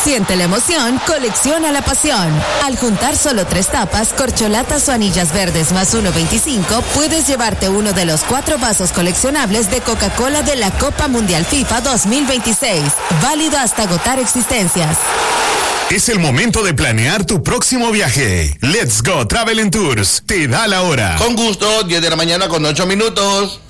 Siente la emoción, colecciona la pasión. Al juntar solo 3 tapas, corcholatas o anillas verdes más 1.25, puedes llevarte uno de los 4 vasos coleccionables de Coca-Cola de la Copa Mundial FIFA 2026. Válido hasta agotar existencias. Es el momento de planear tu próximo viaje. Let's Go Travel and Tours te da la hora. Con gusto, 10 de la mañana con 8 minutos.